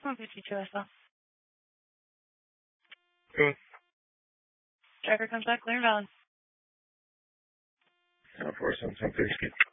152 SL. Good. Driver comes back, clear and valid. 47, 10 30,